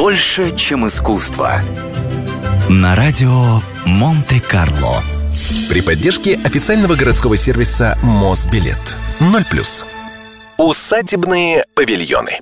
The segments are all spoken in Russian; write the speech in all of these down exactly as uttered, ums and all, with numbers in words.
Больше, чем искусство. На радио Монте-Карло. При поддержке официального городского сервиса Мосбилет. ноль плюс. Усадебные павильоны.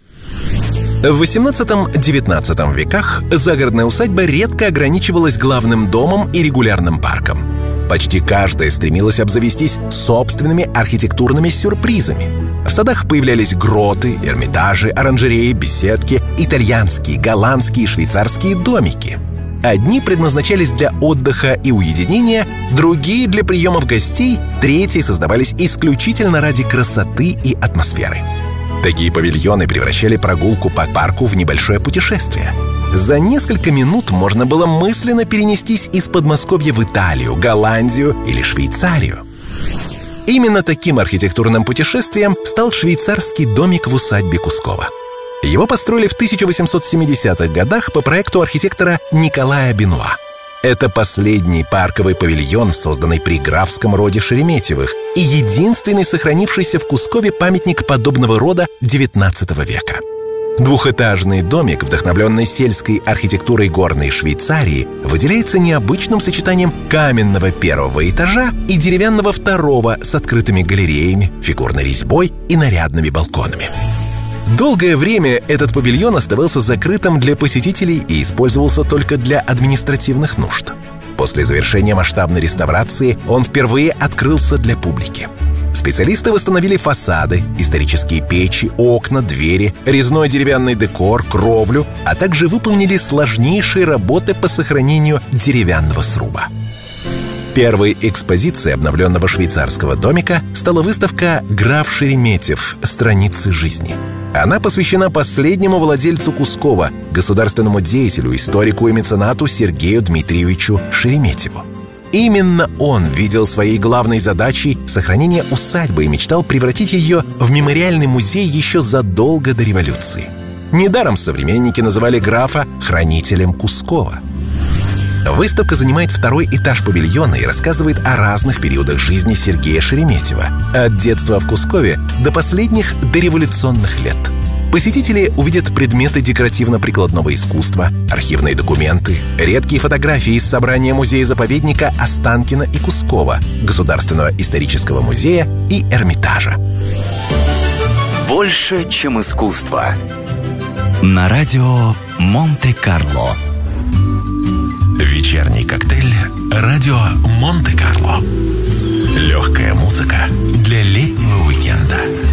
В восемнадцатом-девятнадцатом веках загородная усадьба редко ограничивалась главным домом и регулярным парком. Почти каждая стремилась обзавестись собственными архитектурными сюрпризами. В садах появлялись гроты, эрмитажи, оранжереи, беседки, итальянские, голландские, швейцарские домики. Одни предназначались для отдыха и уединения, другие — для приемов гостей, третьи создавались исключительно ради красоты и атмосферы. Такие павильоны превращали прогулку по парку в небольшое путешествие. За несколько минут можно было мысленно перенестись из Подмосковья в Италию, Голландию или Швейцарию. Именно таким архитектурным путешествием стал швейцарский домик в усадьбе Кускова. Его построили в тысяча восемьсот семидесятых годах по проекту архитектора Николая Бенуа. Это последний парковый павильон, созданный при графском роде Шереметьевых, и единственный сохранившийся в Кускове памятник подобного рода девятнадцатого века. Двухэтажный домик, вдохновленный сельской архитектурой горной Швейцарии, выделяется необычным сочетанием каменного первого этажа и деревянного второго с открытыми галереями, фигурной резьбой и нарядными балконами. Долгое время этот павильон оставался закрытым для посетителей и использовался только для административных нужд. После завершения масштабной реставрации он впервые открылся для публики. Специалисты восстановили фасады, исторические печи, окна, двери, резной деревянный декор, кровлю, а также выполнили сложнейшие работы по сохранению деревянного сруба. Первой экспозицией обновленного швейцарского домика стала выставка «Граф Шереметьев. Страницы жизни». Она посвящена последнему владельцу Кускова, государственному деятелю, историку и меценату Сергею Дмитриевичу Шереметьеву. Именно он видел своей главной задачей сохранение усадьбы и мечтал превратить ее в мемориальный музей еще задолго до революции. Недаром современники называли графа хранителем Кускова. Выставка занимает второй этаж павильона и рассказывает о разных периодах жизни Сергея Шереметьева, от детства в Кускове до последних дореволюционных лет. Посетители увидят предметы декоративно-прикладного искусства, архивные документы, редкие фотографии из собрания музея-заповедника Останкино и Кускова, Государственного исторического музея и Эрмитажа. Больше, чем искусство. На радио Монте-Карло. Вечерний коктейль «Радио Монте-Карло». Легкая музыка для летнего уикенда.